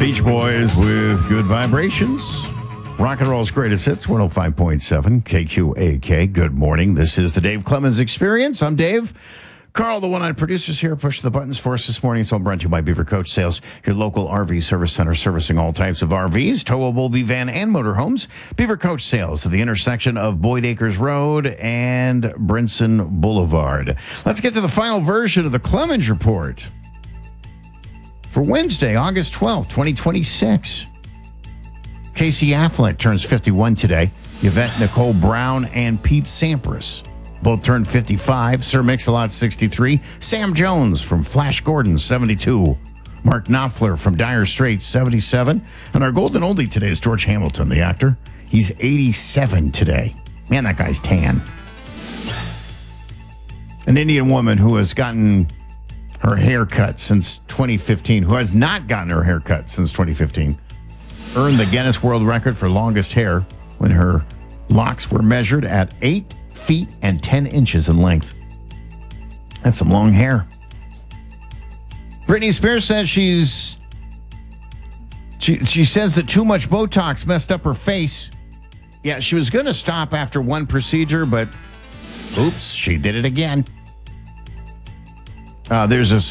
Beach Boys with Good Vibrations. Rock and roll's greatest hits, 105.7 KQAK. Good morning. This is the Dave Clemens Experience. I'm Dave. Carl, the one-eyed producer's here. Push the buttons for us this morning. It's all brought to you by Beaver Coach Sales, your local RV service center servicing all types of RVs, towable, van, and motorhomes. Beaver Coach Sales at the intersection of Boyd Acres Road and Brinson Boulevard. Let's get to the final version of the Clemens Report for Wednesday, August 12th, 2026. Casey Affleck turns 51 today. Yvette Nicole Brown and Pete Sampras both turned 55. Sir Mix-a-Lot, 63. Sam Jones from Flash Gordon, 72. Mark Knopfler from Dire Straits, 77. And our golden oldie today is George Hamilton, the actor. He's 87 today. Man, that guy's tan. An Indian woman who has gotten her hair cut since 2015, who has not gotten her hair cut since 2015, earned the Guinness World Record for longest hair when her locks were measured at 8 feet and 10 inches in length. That's some long hair. Britney Spears says she says that too much Botox messed up her face. Yeah, she was going to stop after one procedure, but oops, she did it again. There's this